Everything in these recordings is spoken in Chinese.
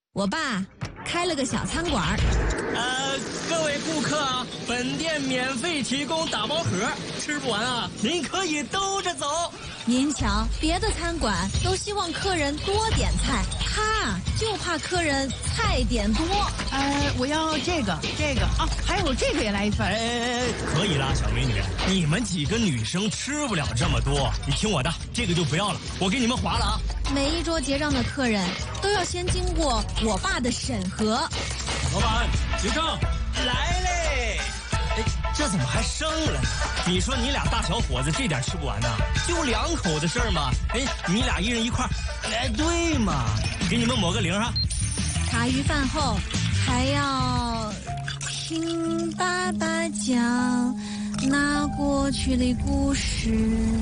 我爸开了个小餐馆。 各位顾客啊，本店免费提供打包盒，吃不完啊，您可以兜着走。 您瞧，别的餐馆都希望客人多点菜，他就怕客人菜点多。 我要这个啊，还有这个也来一份。 可以啦，小美女，你们几个女生吃不了这么多，你听我的，这个就不要了，我给你们划了啊。 每一桌结账的客人都要先经过我爸的审核。 老板，结账来嘞！这怎么还剩了呢？你说你俩大小伙子这点吃不完呢？就2口的事儿嘛。你俩1人1块。对嘛，给你们抹个0哈。 茶余饭后还要听爸爸讲那过去的故事。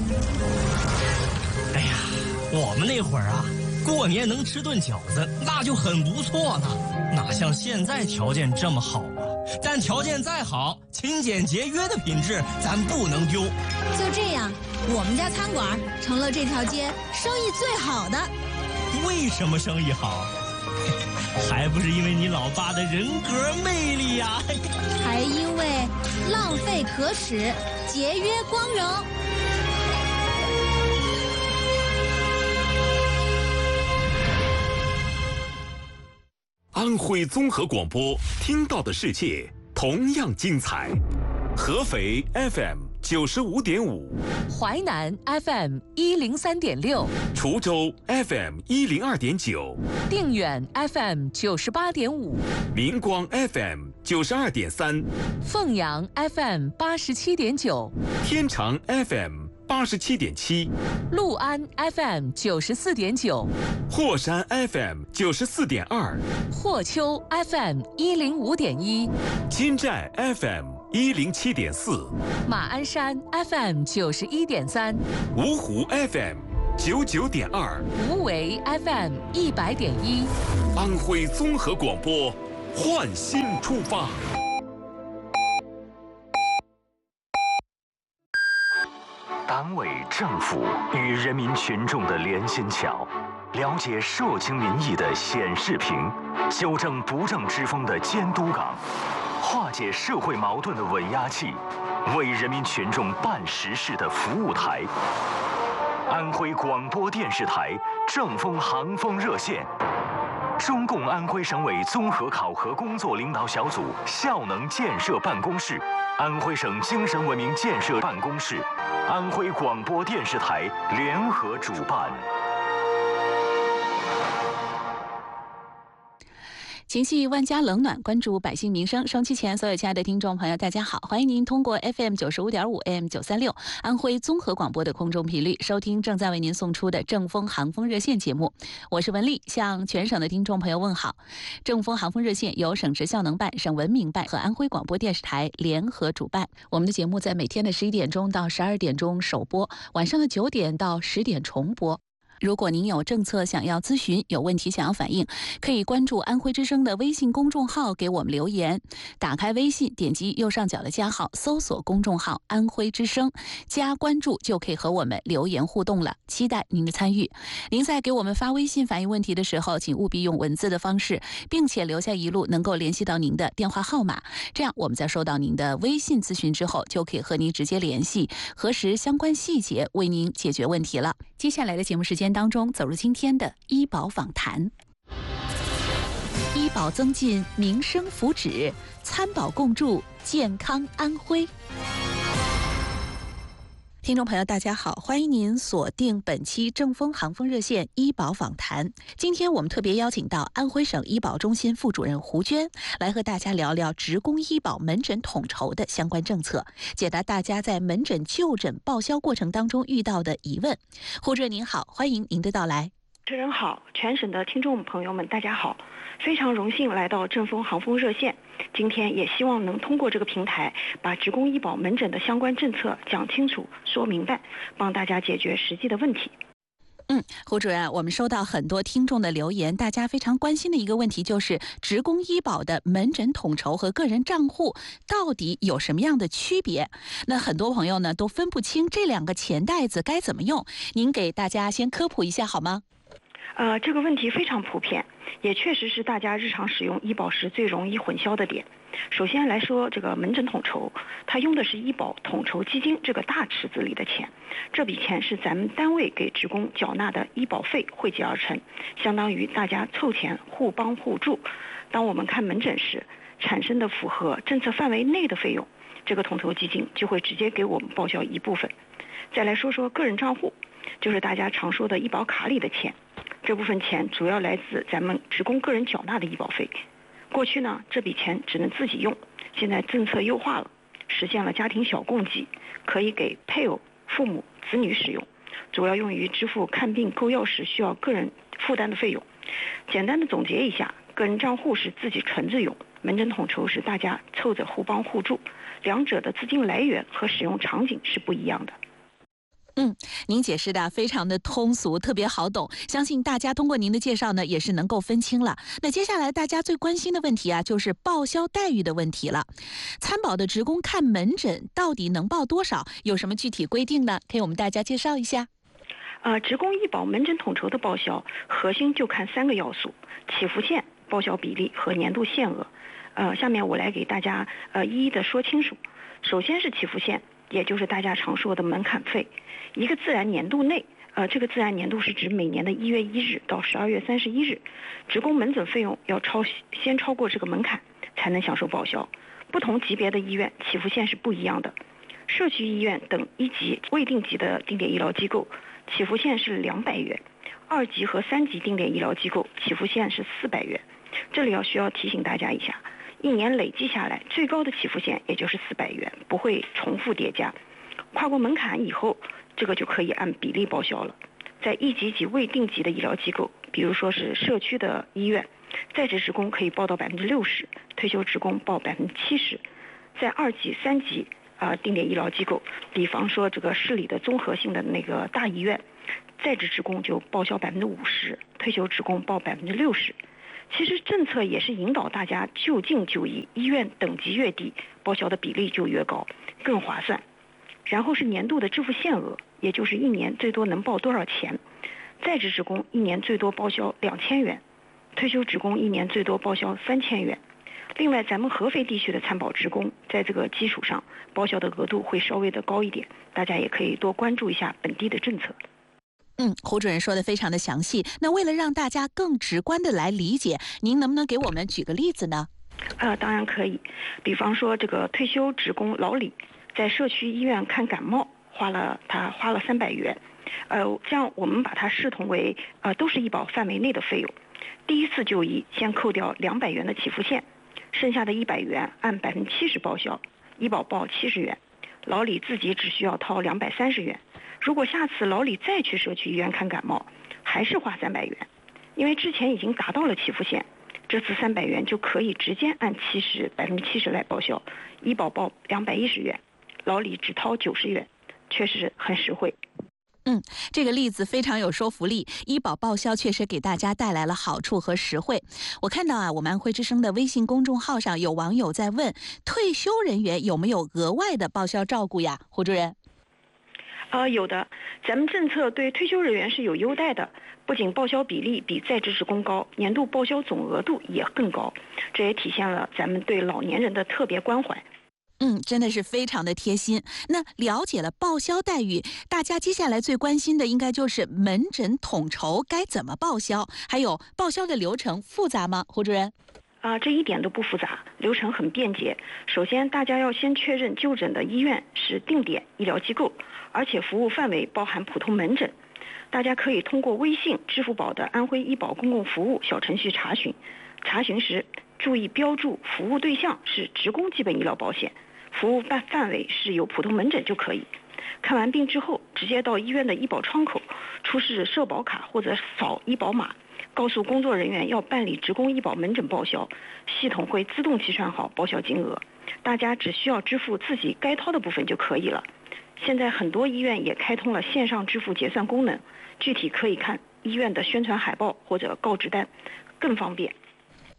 哎呀，我们那会儿啊，过年能吃顿饺子，那就很不错了。哪像现在条件这么好啊？但条件再好，勤俭节约的品质咱不能丢。 就这样，我们家餐馆成了这条街生意最好的。 为什么生意好？还不是因为你老爸的人格魅力呀！ 还因为浪费可耻，节约光荣。 安徽综合广播，听到的世界同样精彩。合肥 FM 95.5， 淮南 FM 103.6， 滁州 FM 102.9， 定远 FM 98.5， 临光 FM 92.3， 凤阳 FM 87.9， 天长 FM 87.7， 六安 FM 94.9， 霍山 FM 94.2， 霍丘 FM 105.1， 金寨 FM 107.4， 马鞍山 FM 91.3， 芜湖 FM 99.2， 无为 FM 100.1， 安徽综合广播，焕新出发。 党委政府与人民群众的连心桥，了解社情民意的显示屏，纠正不正之风的监督岗，化解社会矛盾的稳压器，为人民群众办实事的服务台。安徽广播电视台正风航风热线，中共安徽省委综合考核工作领导小组效能建设办公室，安徽省精神文明建设办公室，安徽广播电视台联合主办。 情系万家冷暖，关注百姓民生。收机前，所有亲爱的听众朋友，大家好，欢迎您通过 FM 95.5 AM 936安徽综合广播的空中频率收听正在为您送出的正风航风热线节目。我是文丽，向全省的听众朋友问好。正风航风热线由省直效能办、省文明办和安徽广播电视台联合主办。我们的节目在每天的11点钟到12点钟首播，晚上的9点到10点重播。如果您有政策想要咨询，有问题想要反映，可以关注安徽之声的微信公众号给我们留言。打开微信，点击右上角的加号，搜索公众号安徽之声，加关注就可以和我们留言互动了，期待您的参与。您在给我们发微信反映问题的时候，请务必用文字的方式，并且留下一路能够联系到您的电话号码，这样我们在收到您的微信咨询之后，就可以和您直接联系，核实相关细节，为您解决问题了。接下来的节目时间当中，走入今天的医保访谈。医保增进民生福祉，参保共筑健康安徽。听众朋友大家好，欢迎您锁定本期正风航风热线医保访谈。今天我们特别邀请到安徽省医保中心副主任胡娟来和大家聊聊职工医保门诊统筹的相关政策，解答大家在门诊就诊报销过程当中遇到的疑问。胡主任您好，欢迎您的到来。 主持人好，全省的听众朋友们大家好，非常荣幸来到正风航风热线。今天也希望能通过这个平台，把职工医保门诊的相关政策讲清楚、说明白，帮大家解决实际的问题。 胡主任，我们收到很多听众的留言，大家非常关心的一个问题就是职工医保的门诊统筹和个人账户到底有什么样的区别？那很多朋友呢都分不清这两个钱袋子该怎么用，您给大家先科普一下好吗？ 这个问题非常普遍，也确实是大家日常使用医保时最容易混淆的点。首先来说，这个门诊统筹，它用的是医保统筹基金这个大池子里的钱，这笔钱是咱们单位给职工缴纳的医保费汇集而成，相当于大家凑钱互帮互助。当我们看门诊时产生的符合政策范围内的费用，这个统筹基金就会直接给我们报销一部分。再来说说个人账户，就是大家常说的医保卡里的钱，这部分钱主要来自咱们职工个人缴纳的医保费。过去呢，这笔钱只能自己用，现在政策优化了，实现了家庭小共济，可以给配偶、父母、子女使用，主要用于支付看病购药时需要个人负担的费用。简单的总结一下，个人账户是自己存着用，门诊统筹是大家凑着互帮互助，两者的资金来源和使用场景是不一样的。 您解释的非常的通俗，特别好懂，相信大家通过您的介绍呢，也是能够分清了。那接下来大家最关心的问题啊，就是报销待遇的问题了。参保的职工看门诊到底能报多少？有什么具体规定呢？可以我们大家介绍一下。 职工医保门诊统筹的报销，核心就看3个要素：起付线、报销比例和年度限额。下面我来给大家一一的说清楚。首先是起付线，也就是大家常说的门槛费。一个自然年度内，这个自然年度是指每年的1月1日到12月31日，职工门诊费用要先超过这个门槛，才能享受报销。不同级别的医院起付线是不一样的。社区医院等1级未定级的定点医疗机构，起付线是200元；2级和3级定点医疗机构起付线是400元。这里需要提醒大家一下，一年累计下来，最高的起付线也就是400元，不会重复叠加。跨过门槛以后，这个就可以按比例报销了。在1级及未定级的医疗机构，比如说是社区的医院，在职职工可以报到60%，退休职工报70%。在2级、3级定点医疗机构，比方说这个市里的综合性的那个大医院，在职职工就报销50%，退休职工报60%。其实政策也是引导大家就近就医，医院等级越低，报销的比例就越高，更划算。然后是年度的支付限额，也就是一年最多能报多少钱。在职职工一年最多报销2000元，退休职工一年最多报销3000元。另外，咱们合肥地区的参保职工在这个基础上报销的额度会稍微的高一点，大家也可以多关注一下本地的政策。 胡主任说的非常的详细。那为了让大家更直观的来理解，您能不能给我们举个例子呢？ 当然可以。比方说这个退休职工老李在社区医院看感冒，花了300元。这样我们把它视同为都是医保范围内的费用。第一次就医先扣掉200元的起付线，剩下的100元按70%报销，医保报70元，老李自己只需要掏230元。如果下次老李再去社区医院看感冒，还是花300元，因为之前已经达到了起付线，这次300元就可以直接按70%来报销，医保报210元，老李只掏90元，确实很实惠。 这个例子非常有说服力，医保报销确实给大家带来了好处和实惠。我看到我们安徽之声的微信公众号上有网友在问，退休人员有没有额外的报销照顾呀？胡主任。 有的，咱们政策对退休人员是有优待的，不仅报销比例比在职职工高，年度报销总额度也更高，这也体现了咱们对老年人的特别关怀。 真的是非常的贴心。那了解了报销待遇，大家接下来最关心的应该就是门诊统筹该怎么报销，还有报销的流程复杂吗？胡主任。 这一点都不复杂，流程很便捷。首先，大家要先确认就诊的医院是定点医疗机构，而且服务范围包含普通门诊。大家可以通过微信、支付宝的安徽医保公共服务小程序查询。查询时注意标注服务对象是职工基本医疗保险，服务范围是有普通门诊就可以。看完病之后，直接到医院的医保窗口出示社保卡或者扫医保码，告诉工作人员要办理职工医保门诊报销，系统会自动计算好报销金额，大家只需要支付自己该掏的部分就可以了。现在很多医院也开通了线上支付结算功能，具体可以看医院的宣传海报或者告知单，更方便。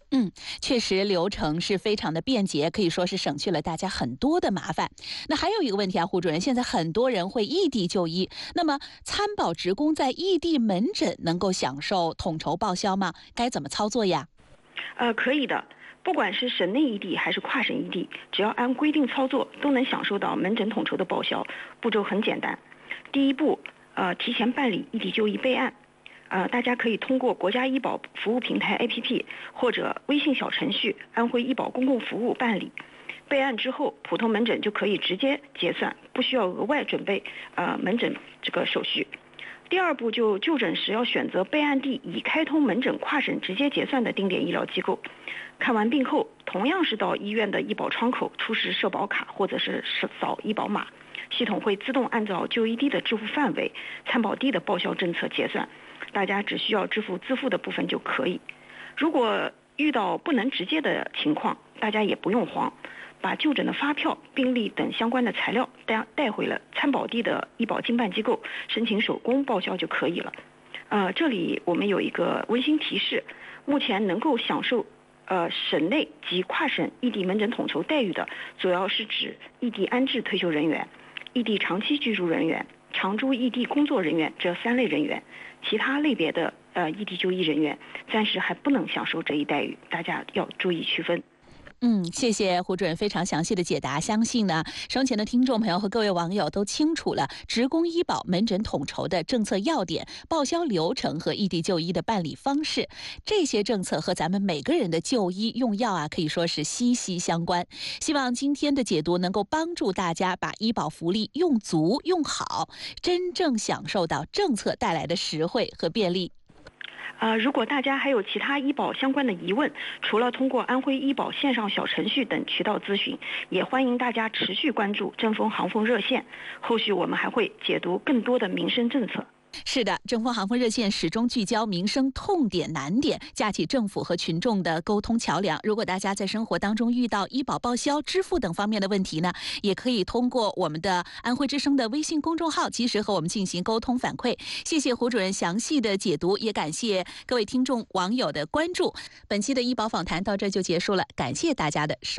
确实流程是非常的便捷，可以说是省去了大家很多的麻烦。那还有一个问题啊，胡主任，现在很多人会异地就医，那么参保职工在异地门诊能够享受统筹报销吗？该怎么操作呀？ 可以的。不管是省内异地还是跨省异地，只要按规定操作，都能享受到门诊统筹的报销。步骤很简单。第一步，提前办理异地就医备案。大家可以通过国家医保服务平台 APP 或者微信小程序安徽医保公共服务办理。备案之后，普通门诊就可以直接结算，不需要额外准备门诊这个手续。第二步就诊时要选择备案地已开通门诊跨省直接结算的定点医疗机构。看完病后，同样是到医院的医保窗口出示社保卡或者是扫医保码，系统会自动按照就医地的支付范围、参保地的报销政策结算，大家只需要支付自付的部分就可以。如果遇到不能直接的情况，大家也不用慌，把就诊的发票、病历等相关的材料带回了参保地的医保经办机构，申请手工报销就可以了。这里我们有一个温馨提示，目前能够享受省内及跨省异地门诊统筹待遇的，主要是指异地安置退休人员、异地长期居住人员、常驻异地工作人员这3类人员，其他类别的异地就医人员暂时还不能享受这一待遇，大家要注意区分。 谢谢胡主任非常详细的解答。相信呢，收前的听众朋友和各位网友都清楚了职工医保门诊统筹的政策要点、报销流程和异地就医的办理方式。这些政策和咱们每个人的就医用药啊，可以说是息息相关。希望今天的解读能够帮助大家把医保福利用足用好，真正享受到政策带来的实惠和便利。 如果大家还有其他医保相关的疑问，除了通过安徽医保线上小程序等渠道咨询，也欢迎大家持续关注正风航风热线，后续我们还会解读更多的民生政策。 是的，正风航风热线始终聚焦民生痛点难点，架起政府和群众的沟通桥梁。如果大家在生活当中遇到医保报销、支付等方面的问题呢，也可以通过我们的安徽之声的微信公众号及时和我们进行沟通反馈。谢谢胡主任详细的解读，也感谢各位听众网友的关注。本期的医保访谈到这就结束了，感谢大家的收听。